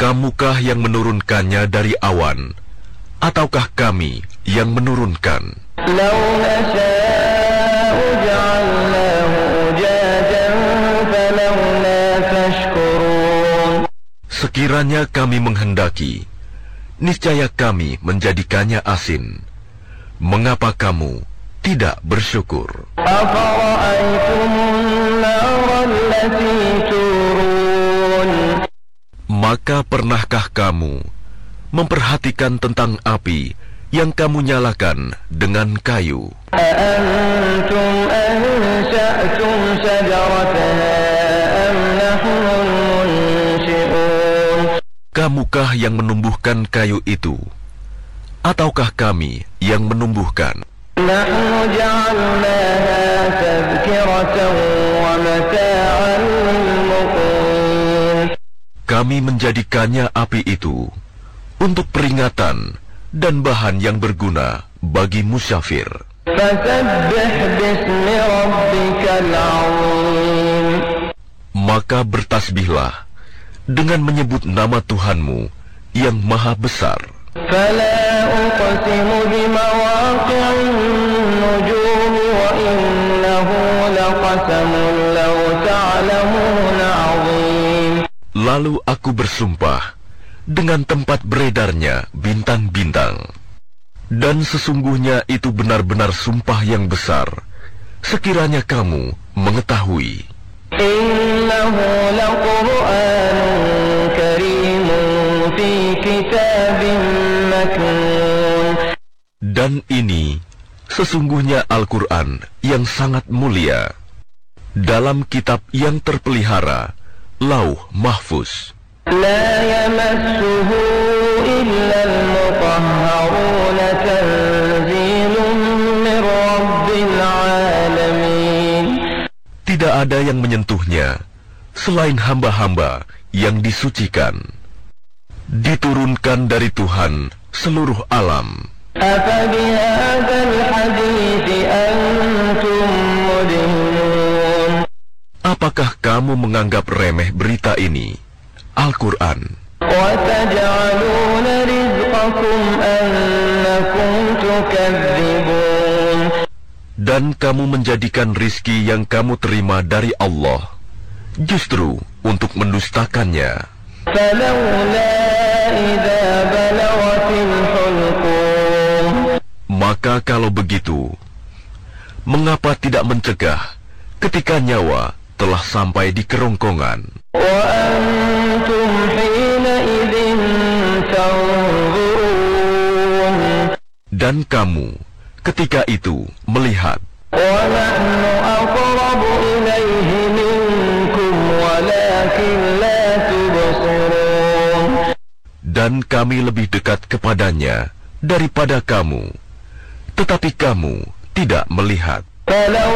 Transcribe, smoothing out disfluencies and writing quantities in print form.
Kamukah yang menurunkannya dari awan, ataukah kami yang menurunkan? لو نشاء جعلناه أجاجا فلولا تشكرون. Sekiranya kami menghendaki, niscaya kami menjadikannya asin. Mengapa kamu tidak bersyukur? أفرأيتم النار التي تورون. Maka pernahkah kamu memperhatikan tentang api yang kamu nyalakan dengan kayu? أأنتم أنشأتم شجرتها أم نحن المنشئون. Kamukah yang menumbuhkan kayu itu, ataukah kami yang menumbuhkan? نحن جعلناها تذكرة ومتاعا للمقوين. Kami menjadikannya api itu untuk peringatan dan bahan yang berguna bagi musyafir. فسبح باسم ربك العظيم. Maka bertasbihlah dengan menyebut nama Tuhanmu yang maha besar. فلا أقسم بمواقع النجوم وإنه لقسم لو تعلمون عظيم. Lalu aku bersumpah dengan tempat beredarnya bintang-bintang. Dan sesungguhnya itu benar-benar sumpah yang besar, sekiranya kamu mengetahui. إنه لقرآن كريم في كتاب مكنون. Dan ini sesungguhnya Al-Quran yang sangat mulia, dalam kitab yang terpelihara, Lauh Mahfuz. لا يمسه إلا المطهرون تنزيل من رب العالمين. Tidak ada yang menyentuhnya selain hamba-hamba yang disucikan. Diturunkan dari Tuhan seluruh alam. أفبهذا الحديث أنتم مدهنون. Apakah kamu menganggap remeh berita ini, Al-Quran? وتجعلون رزقكم أنكم تكذبون. Dan kamu menjadikan rizki yang kamu terima dari Allah justru untuk mendustakannya. فلولا إذا بلغت الحلقوم. Maka kalau begitu, mengapa tidak mencegah ketika nyawa telah sampai di kerongkongan? وأنتم حينئذ تنظرون. Dan kamu ketika itu melihat, ونحن أقرب إليه منكم ولكن لا تبصرون. dan kami lebih dekat kepadanya daripada kamu, tetapi kamu tidak melihat. فلو